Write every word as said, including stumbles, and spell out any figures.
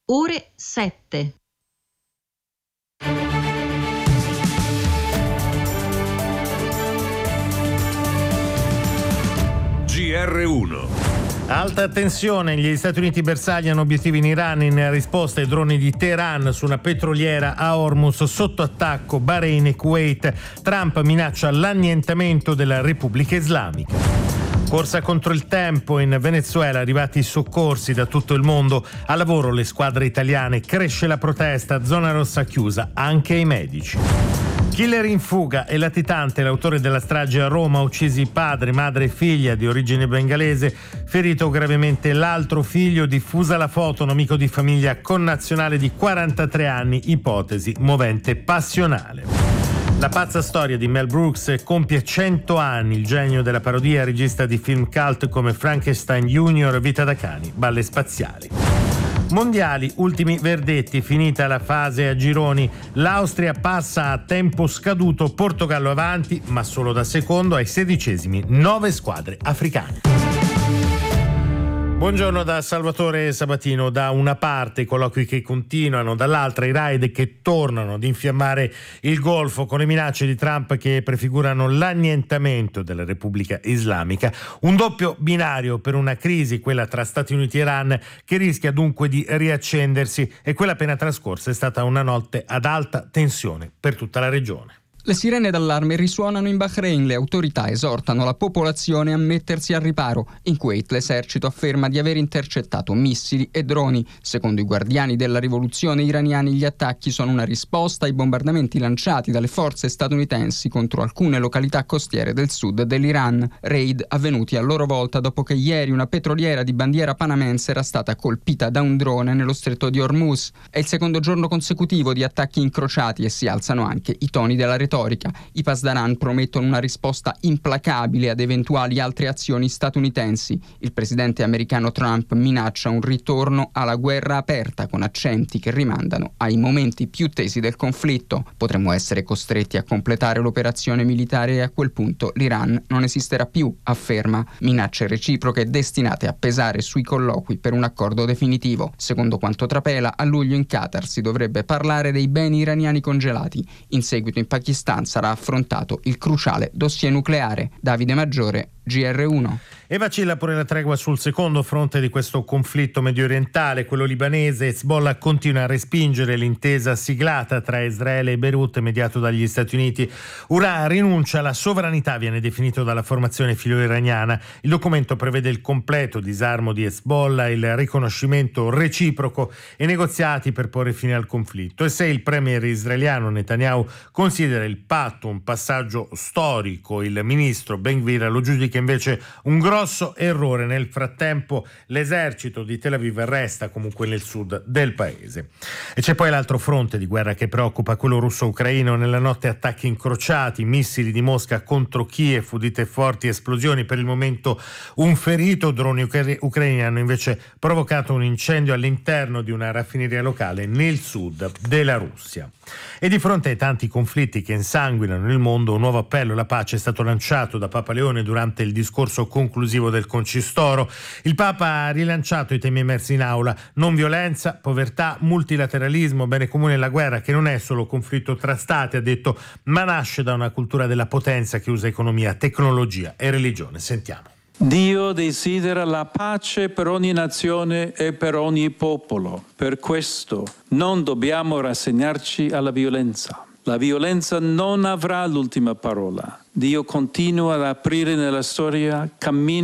Ore sette. G R uno. Alta tensione, gli Stati Uniti bersagliano obiettivi in Iran in risposta ai droni di Teheran su una petroliera a Hormuz sotto attacco Bahrain e Kuwait. Trump minaccia l'annientamento della Repubblica Islamica. Corsa contro il tempo in Venezuela, arrivati soccorsi da tutto il mondo. A lavoro le squadre italiane, cresce la protesta, zona rossa chiusa anche ai medici. Killer in fuga e latitante, l'autore della strage a Roma, uccisi padre, madre e figlia di origine bengalese, ferito gravemente l'altro figlio, diffusa la foto, un amico di famiglia connazionale di quarantatré anni, ipotesi movente passionale. La pazza storia di Mel Brooks compie cento anni, il genio della parodia, regista di film cult come Frankenstein Junior, Vita da cani, Balle spaziali. Mondiali, ultimi verdetti, finita la fase a gironi, l'Austria passa a tempo scaduto, Portogallo avanti, ma solo da secondo ai sedicesimi, nove squadre africane. Buongiorno da Salvatore Sabatino. Da una parte i colloqui che continuano, dall'altra i raid che tornano ad infiammare il Golfo con le minacce di Trump che prefigurano l'annientamento della Repubblica Islamica. Un doppio binario per una crisi, quella tra Stati Uniti e Iran, che rischia dunque di riaccendersi, e quella appena trascorsa è stata una notte ad alta tensione per tutta la regione. Le sirene d'allarme risuonano in Bahrain, le autorità esortano la popolazione a mettersi al riparo. In Kuwait l'esercito afferma di aver intercettato missili e droni. Secondo i guardiani della rivoluzione iraniani, gli attacchi sono una risposta ai bombardamenti lanciati dalle forze statunitensi contro alcune località costiere del sud dell'Iran. Raid avvenuti a loro volta dopo che ieri una petroliera di bandiera panamense era stata colpita da un drone nello stretto di Hormuz. È il secondo giorno consecutivo di attacchi incrociati e si alzano anche i toni della retorica. I Pasdaran promettono una risposta implacabile ad eventuali altre azioni statunitensi. Il presidente americano Trump minaccia un ritorno alla guerra aperta con accenti che rimandano ai momenti più tesi del conflitto. Potremmo essere costretti a completare l'operazione militare e a quel punto l'Iran non esisterà più, afferma. Minacce reciproche destinate a pesare sui colloqui per un accordo definitivo. Secondo quanto trapela, a luglio in Qatar si dovrebbe parlare dei beni iraniani congelati. In seguito in Pakistan sarà affrontato il cruciale dossier nucleare. Davide Maggiore, G R uno. E vacilla pure la tregua sul secondo fronte di questo conflitto mediorientale, quello libanese. Hezbollah continua a respingere l'intesa siglata tra Israele e Beirut, mediato dagli Stati Uniti. Ura rinuncia alla sovranità, viene definito dalla formazione filo-iraniana. Il documento prevede il completo disarmo di Hezbollah, il riconoscimento reciproco e negoziati per porre fine al conflitto. E se il premier israeliano Netanyahu considera il patto un passaggio storico, il ministro Ben Gvir lo giudica invece un grosso errore. Nel frattempo l'esercito di Tel Aviv resta comunque nel sud del paese. E c'è poi l'altro fronte di guerra che preoccupa, quello russo-ucraino. Nella notte attacchi incrociati, missili di Mosca contro Kiev, udite forti esplosioni, per il momento un ferito. Droni ucra- ucraini hanno invece provocato un incendio all'interno di una raffineria locale nel sud della Russia. E di fronte ai tanti conflitti che insanguinano il mondo, un nuovo appello alla pace è stato lanciato da Papa Leone durante il discorso conclusivo del Concistoro. Il Papa ha rilanciato i temi emersi in aula: non violenza, povertà, multilateralismo, bene comune e la guerra, che non è solo conflitto tra stati, ha detto, ma nasce da una cultura della potenza che usa economia, tecnologia e religione. Sentiamo. Dio desidera la pace per ogni nazione e per ogni popolo. Per questo non dobbiamo rassegnarci alla violenza. La violenza non avrà l'ultima parola. Dio continua ad aprire nella storia cammini